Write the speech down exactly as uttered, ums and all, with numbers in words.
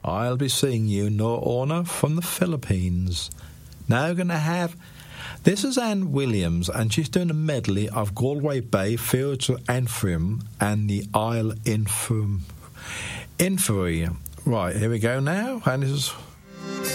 I'll be seeing you, Nor Orna, from the Philippines. Now we're going to have... This is Anne Williams, and she's doing a medley of Galway Bay, Fields of Antrim, and the Isle Infirm. Inferi. Right, here we go now, and this is...